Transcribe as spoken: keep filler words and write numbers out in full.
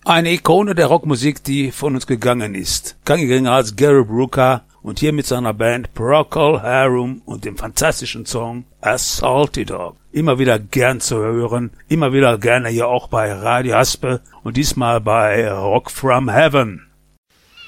Eine Ikone der Rockmusik, die von uns gegangen ist. Kein geringer als Gary Brooker und hier mit seiner Band Procol Harum und dem fantastischen Song A Salty Dog. Immer wieder gern zu hören, immer wieder gerne hier auch bei Radio Haspe und diesmal bei Rock from Heaven.